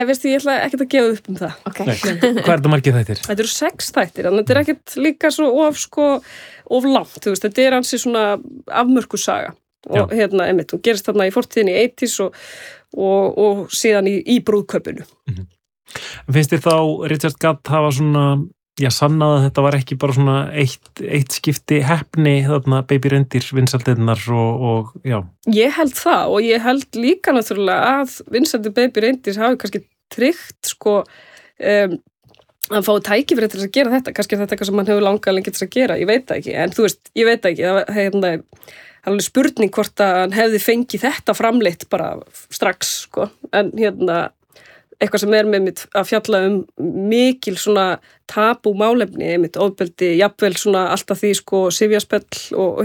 Veistu, ég ætla ekkert að gefa upp það. Okay. Hvað er þetta margir þættir? Þetta eru 6 þættir, en þetta er ekkert líka svo of langt, þú veist, þetta er hansi svona afmörkuð saga. Og einmitt, hún gerist þarna í fortíðinni í 80s og síðan í brúðkaupinu. Finnst þér þá Richard Gatt hafa svona, sannað að þetta var ekki bara svona eitt skipti heppni þarna Baby Reindeer vinsældirnar og Ég held það og ég held líka náttúrulega að vinsældir Baby Reindeer hafi kannski tryggt að fá tækifæri til að gera þetta, kannski er þetta eitthvað sem mann hefur langað lengi til að gera, ég veit það ekki, en þú veist, ég veit ekki, það er alveg spurning hvort að hann hefði fengið þetta framleitt bara strax, en eitthvað sem með mitt að fjalla mikil svona tabú málefni, mitt ofbeldi, jafnvel svona alltaf því sifjaspell og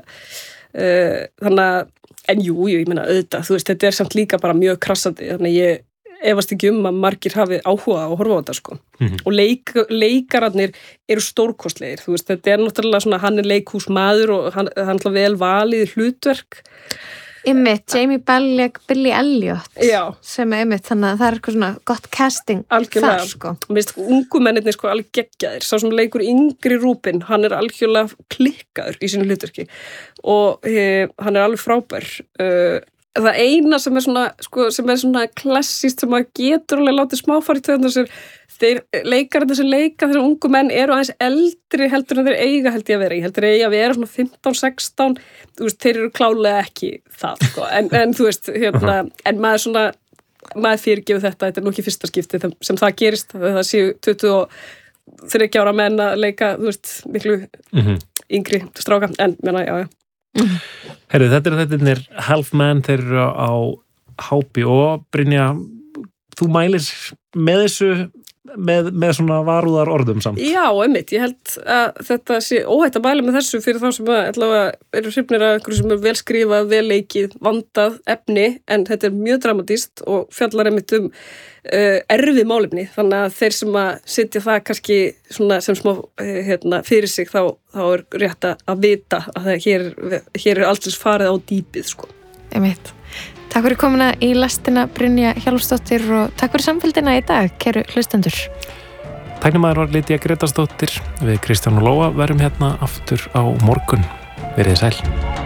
þannig að, en jú, ég meina auðvitað, þú veist, þetta er samt líka bara mjög krassandi, þannig ég efast ekki að margir hafi áhuga að horfa á þetta, og leikararnir eru stórkostlegir, þú veist, þetta er náttúrulega svona, hann er leikhúsmaður og hann er vel valið hlutverk. Einmitt, Jamie Bell leik Billy Elliot sem einmitt, þannig að það er eitthvað svona gott casting algjörlega. Þar, Mér finnst ungu mennirnir alveg geggjaðir, sá sem leikur yngri Rúbin, hann er algjörlega klikkaður í sínu hlutverki og hann er alveg frábær. Það eina sem er svona klassíst sem maður getur alveg látið smáfari töðunar sér, þeir leikararnir sem leika þessar ungu menn eru aðeins eldri heldur en þeir eiga held ég að vera. Ég heldur eiga að vera svona 15-16, þú veist, þeir eru klálega ekki það, en þú veist, en maður fyrirgefur þetta er nú ekki fyrsta skipti sem það gerist, það séu 23 ára menn að leika, þú veist, miklu yngri stráka, en menna, Herru, þetta er Half Man, þeir eru á HBO og Brynja, þú mælir með þessu með svona varúðar orðum samt. Já, einmitt, ég held að þetta sé óhætt að mæla með þessu fyrir þá sem allavega eru hrifnir af einhverju sem er vel skrifað, vel leikið, vandað efni, en þetta er mjög dramatískt og fjallar einmitt erfið málefni, þannig að þeir sem að sitja það kannski svona sem smá fyrir sig, þá er rétt að vita að hér er aldrei farið á dýpið, Einmitt. Takk fyrir komuna í lestina Brynja Hjálmsdóttir og takk fyrir samfélgina í dag, kæru hlustendur. Tæknimaður var Lydía Grétarsdóttir, við Kristján og Lóa verum hérna aftur á morgun. Verið sæl.